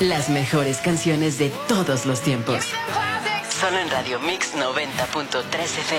Las mejores canciones de todos los tiempos. Solo en Radio Mix 90.3 FM.